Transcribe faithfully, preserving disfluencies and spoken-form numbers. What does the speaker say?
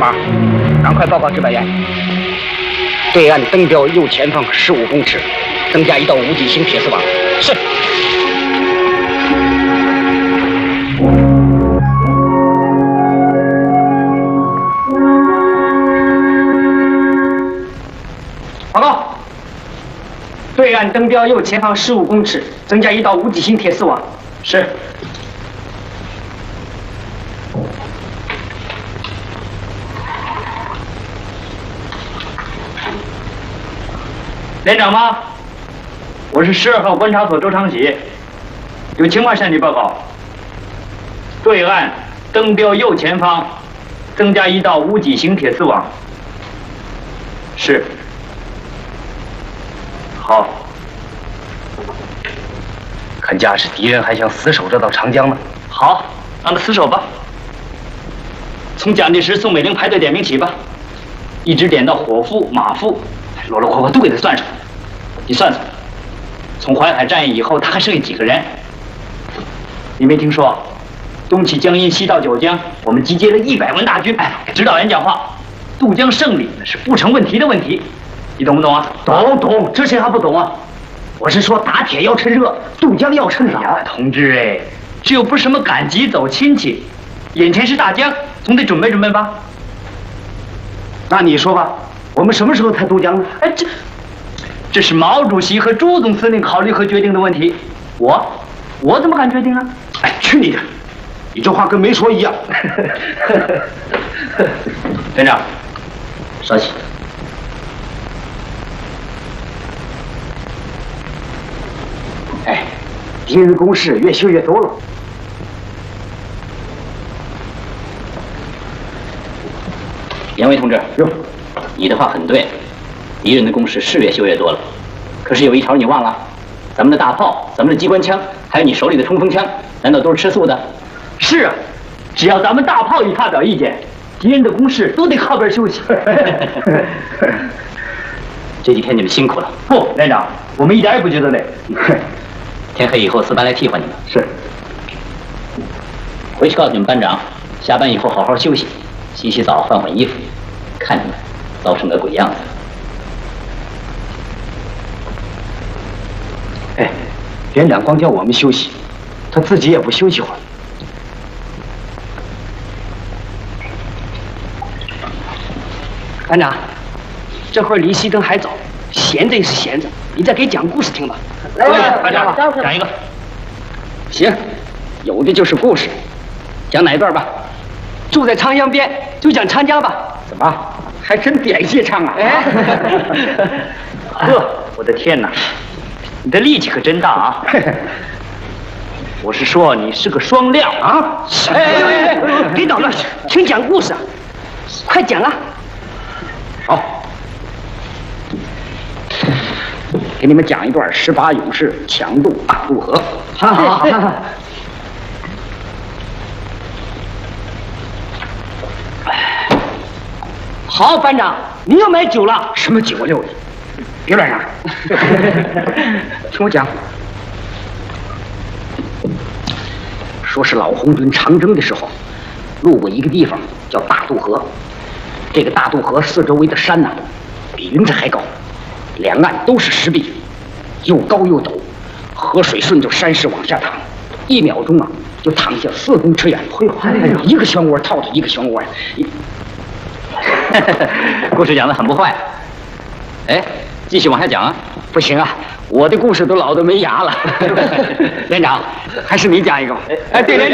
马，赶快报告指导员。对岸登标右前方十五公尺，增加一道无底型铁丝网。是。报告。对岸登标右前方十五公尺，增加一道无底型铁丝网。是。连长吗？我是十二号观察所周长喜，有情况向你报告。对岸登标右前方增加一道无底型铁丝网。是。好。看架势，敌人还想死守这道长江呢。好，让他死守吧。从蒋介石、宋美龄排队点名起吧，一直点到伙夫、马夫。罗罗括括都给他算上，你算算，从淮海战役以后，他还剩下几个人？你没听说，东起江阴，西到九江，我们集结了一百万大军。哎，指导员讲话，渡江胜利那是不成问题的问题，你懂不懂啊？懂懂，这谁还不懂啊？我是说，打铁要趁热，渡江要趁早。哎、同志哎，这又不是什么赶集走亲戚，眼前是大江，总得准备准备吧。那你说吧。我们什么时候才渡江呢？哎，这这是毛主席和朱总司令考虑和决定的问题。我我怎么敢决定啊？哎，去你的！你这话跟没说一样。连长，稍息。哎，敌人的工事越修越多了。 严伟同志， 哟。 你的话很对，敌人的攻势是越修越多了。可是有一条你忘了，咱们的大炮、咱们的机关枪，还有你手里的冲锋枪，难道都是吃素的？是啊，只要咱们大炮一发表意见，敌人的攻势都得靠边休息。这几天你们辛苦了。不，连长，我们一点也不觉得累。天黑以后，四班来替换你们。是。回去告诉你们班长，下班以后好好休息，洗洗澡，换换衣服。看你们糟成个鬼样子。 哎，连长光叫我们休息，他自己也不休息会儿。班长，这会儿离熄灯还早，闲着也是闲着，你再给讲故事听吧。来，班长，讲一个。行，有的就是故事，讲哪一段吧？住在长江边，就讲长江吧。怎么？还真点些唱啊！哎，呵，我的天哪，你的力气可真大啊！我是说你是个双料啊！哎哎哎，别捣乱，听讲故事啊！快讲啊！好，给你们讲一段十八勇士强渡大渡河。好好好好。好，班长，你又买酒了？什么酒啊，六子？别乱嚷！听我讲，说是老红军长征的时候，路过一个地方叫大渡河。这个大渡河四周围的山呐、啊，比云彩还高，两岸都是石壁，又高又陡，河水顺着山势往下淌，一秒钟啊就淌下四公尺远。嘿，哎呀，一个漩涡套着一个漩涡呀！ 故事讲得很不坏。哎，继续往下讲啊！ 不行啊，我的故事都老得没牙了。连长，还是你讲一个。哎，对，连长。